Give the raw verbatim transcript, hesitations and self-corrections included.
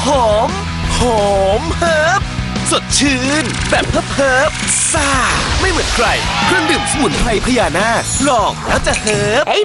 หอมหอมเฮิร์บสดชื่นแบบเฮิร์บเฮิร์บซ่าไม่เหมือนใครเครื่องดื่มสมุนไพรพญานาคลองแล้วจะเฮิร์บ Hey